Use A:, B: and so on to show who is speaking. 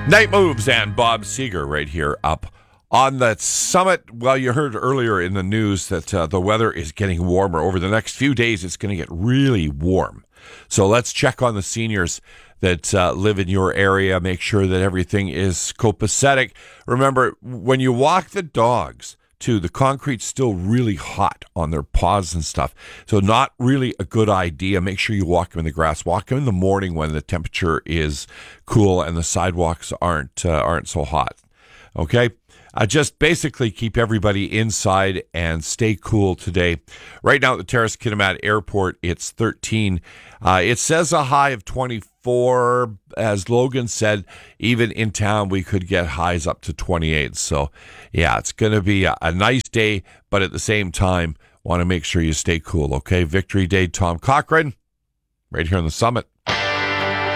A: Night Moves and Bob Seger right here up on the summit. Well, you heard earlier in the news that the weather is getting warmer. Over the next few days, it's going to get really warm. So let's check on the seniors that live in your area. Make sure that everything is copacetic. Remember, when you walk the dogs, too, the concrete's still really hot on their paws and stuff. So not really a good idea. Make sure you walk them in the grass. Walk them in the morning when the temperature is cool and the sidewalks aren't so hot. Okay? Just basically keep everybody inside and stay cool today. Right now at the Terrace Kitimat Airport, it's 13. It says a high of 24. As Logan said, even in town, we could get highs up to 28. So, yeah, it's going to be a nice day, but at the same time, want to make sure you stay cool, okay? Victory Day, Tom Cochrane, right here on the summit.